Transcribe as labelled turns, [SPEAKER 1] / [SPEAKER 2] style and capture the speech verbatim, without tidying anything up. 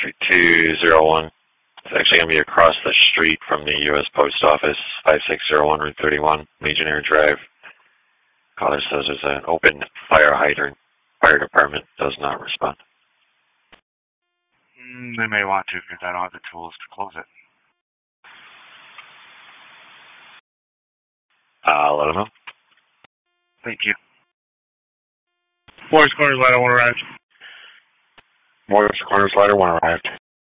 [SPEAKER 1] two zero one. It's actually going to be across the street from the U S Post Office, five six zero one Route thirty-one, Legionnaire Drive. Caller says there's an open fire hydrant. Fire department does not respond.
[SPEAKER 2] Mm, they may want to because I don't have the tools to close it.
[SPEAKER 1] Uh, let them know.
[SPEAKER 2] Thank you.
[SPEAKER 3] Morris Corners, Ladder one arrived.
[SPEAKER 1] Morris Corners, Ladder one arrived.